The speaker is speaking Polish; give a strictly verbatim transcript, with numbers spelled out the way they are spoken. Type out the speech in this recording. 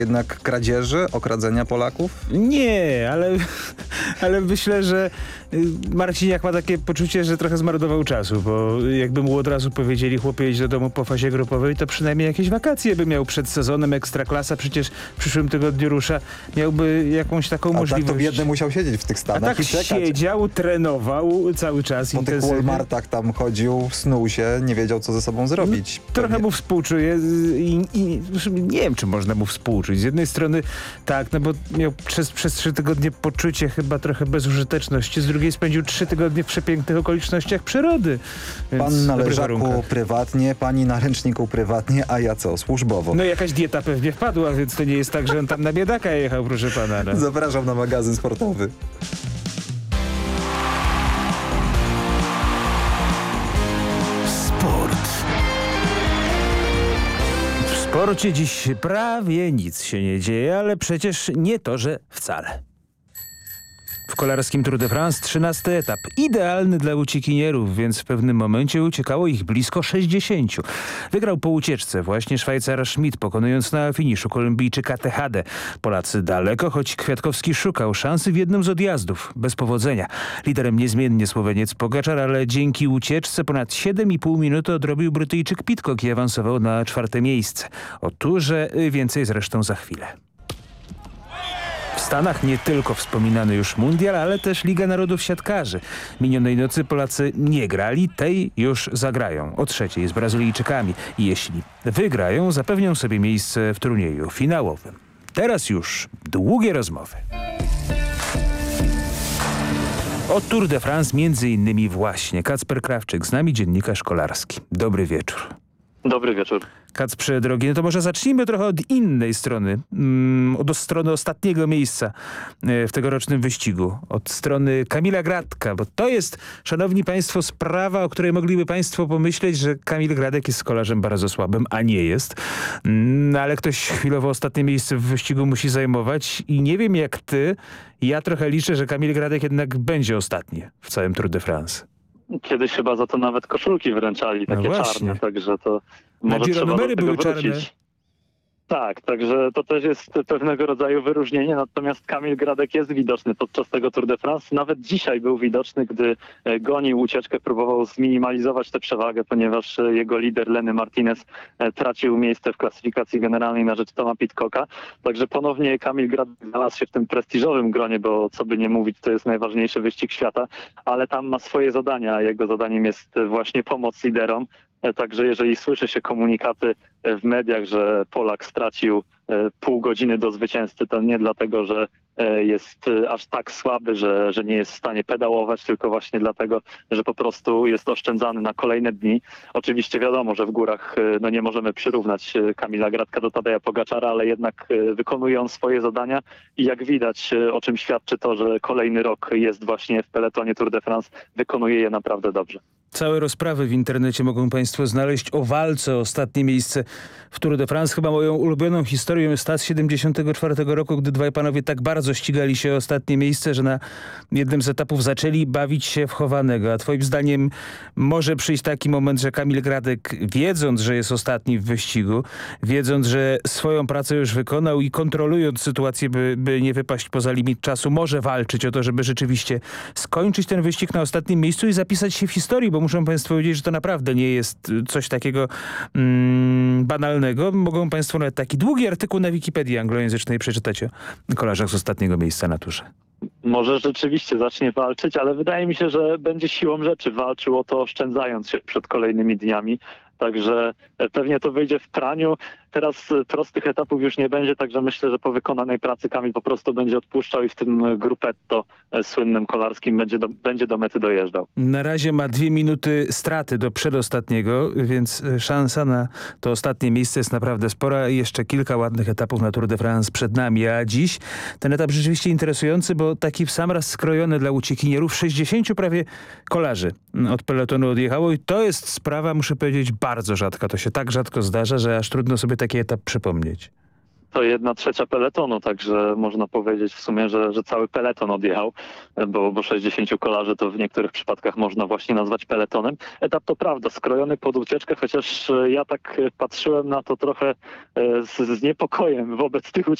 jednak kradzieży, okradzenia Polaków? Nie, ale, ale myślę, że Marciniak ma takie poczucie, że trochę zmarnował czasu, bo jakby mu od razu powiedzieli, chłopie, jedź do domu po fazie grupowej, to przynajmniej jakieś wakacje by miał przed sezonem. Ekstraklasa przecież w przyszłym tygodniu rusza. Miałby jakąś taką A możliwość. tak to biedny musiał siedzieć w tych A Stanach tak i czekać. siedział, trenował cały czas Po tych intensywnie. Walmartach tam chodził, snuł się, nie wiedział, co ze sobą zrobić. Trochę Pewnie. mu współczuję i, i nie wiem, czy można mu współczuć. Z jednej strony tak, no bo miał przez, przez trzy tygodnie poczucie chyba trochę bezużyteczności, z drugiej spędził trzy tygodnie w przepięknych okolicznościach przyrody. Pan na leżaku prywatnie, pani na ręczniku prywatnie, a ja co, służbowo. No jakaś dieta pewnie wpadła, więc to nie jest tak, że on tam na biedaka jechał, proszę pana. No. Zapraszam na magazyn sportowy. Sport. W sporcie dziś prawie nic się nie dzieje, ale przecież nie to, że wcale. W kolarskim Tour de France trzynasty etap. Idealny dla uciekinierów, więc w pewnym momencie uciekało ich blisko sześćdziesięciu. Wygrał po ucieczce właśnie Szwajcar Schmidt, pokonując na finiszu Kolumbijczyka Tejadę. Polacy daleko, choć Kwiatkowski szukał szansy w jednym z odjazdów. Bez powodzenia. Liderem niezmiennie Słoweniec Pogaczar, ale dzięki ucieczce ponad siedem i pół minuty odrobił Brytyjczyk Pidcock i awansował na czwarte miejsce. O turze więcej zresztą za chwilę. W Stanach nie tylko wspominany już mundial, ale też Liga Narodów Siatkarzy. Minionej nocy Polacy nie grali, tej już zagrają. O trzeciej z Brazylijczykami. I jeśli wygrają, zapewnią sobie miejsce w turnieju finałowym. Teraz już długie rozmowy. O Tour de France między innymi właśnie Kacper Krawczyk, z nami dziennikarz szkolarski. Dobry wieczór. Dobry wieczór. Kacprze drogi, no to może zacznijmy trochę od innej strony, mm, od strony ostatniego miejsca w tegorocznym wyścigu, od strony Kamila Gradka, bo to jest, szanowni państwo, sprawa, o której mogliby państwo pomyśleć, że Kamil Gradek jest kolarzem bardzo słabym, a nie jest, mm, ale ktoś chwilowo ostatnie miejsce w wyścigu musi zajmować i nie wiem jak ty, ja trochę liczę, że Kamil Gradek jednak będzie ostatni w całym Tour de France. Kiedyś chyba za to nawet koszulki wręczali, takie no czarne, także to na może trzeba numery do tego były wrócić. czarne. Tak, także to też jest pewnego rodzaju wyróżnienie, natomiast Kamil Gradek jest widoczny podczas tego Tour de France. Nawet dzisiaj był widoczny, gdy gonił ucieczkę, próbował zminimalizować tę przewagę, ponieważ jego lider Lenny Martinez tracił miejsce w klasyfikacji generalnej na rzecz Toma Pidcocka. Także ponownie Kamil Gradek znalazł się w tym prestiżowym gronie, bo co by nie mówić, to jest najważniejszy wyścig świata, ale tam ma swoje zadania. Jego zadaniem jest właśnie pomoc liderom. Także jeżeli słyszy się komunikaty w mediach, że Polak stracił pół godziny do zwycięzcy, to nie dlatego, że jest aż tak słaby, że, że nie jest w stanie pedałować, tylko właśnie dlatego, że po prostu jest oszczędzany na kolejne dni. Oczywiście wiadomo, że w górach no nie możemy przyrównać Kamila Gradka do Tadeja Pogaczara, ale jednak wykonuje on swoje zadania i jak widać, o czym świadczy to, że kolejny rok jest właśnie w peletonie Tour de France, wykonuje je naprawdę dobrze. Całe rozprawy w internecie mogą państwo znaleźć o walce o ostatnie miejsce w Tour de France. Chyba moją ulubioną historią jest ta z siedemdziesiątego czwartego roku, gdy dwaj panowie tak bardzo ścigali się o ostatnie miejsce, że na jednym z etapów zaczęli bawić się w chowanego. A twoim zdaniem może przyjść taki moment, że Kamil Gradek, wiedząc, że jest ostatni w wyścigu, wiedząc, że swoją pracę już wykonał i kontrolując sytuację, by, by nie wypaść poza limit czasu, może walczyć o to, żeby rzeczywiście skończyć ten wyścig na ostatnim miejscu i zapisać się w historii, bo muszą państwo powiedzieć, że to naprawdę nie jest coś takiego mm, banalnego. Mogą państwo nawet taki długi artykuł na Wikipedii anglojęzycznej przeczytać o kolarzach z ostatniego miejsca na turze. Może rzeczywiście zacznie walczyć, ale wydaje mi się, że będzie siłą rzeczy walczył o to, oszczędzając się przed kolejnymi dniami. Także pewnie to wyjdzie w praniu. Teraz prostych etapów już nie będzie, także myślę, że po wykonanej pracy Kamil po prostu będzie odpuszczał i w tym gruppetto słynnym kolarskim będzie do, będzie do mety dojeżdżał. Na razie ma dwie minuty straty do przedostatniego, więc szansa na to ostatnie miejsce jest naprawdę spora i jeszcze kilka ładnych etapów na Tour de France przed nami. A dziś ten etap rzeczywiście interesujący, bo taki w sam raz skrojony dla uciekinierów. sześćdziesięciu prawie kolarzy od pelotonu odjechało i to jest sprawa, muszę powiedzieć, bardzo rzadka. To się tak rzadko zdarza, że aż trudno sobie taki etap przypomnieć. to jedna trzecia peletonu, także można powiedzieć w sumie, że, że cały peleton odjechał, bo, bo sześćdziesięciu kolarzy to w niektórych przypadkach można właśnie nazwać peletonem. Etap to prawda, skrojony pod ucieczkę, chociaż ja tak patrzyłem na to trochę z, z niepokojem wobec tych